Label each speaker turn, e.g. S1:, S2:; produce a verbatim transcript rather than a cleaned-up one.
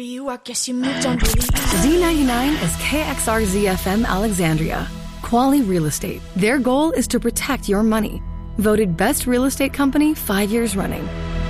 S1: You, I guess you moved on really easy.
S2: Z ninety-nine is K X R Z F M Alexandria. Quality Real Estate. Their goal is to protect your money. Voted best real estate company five years running.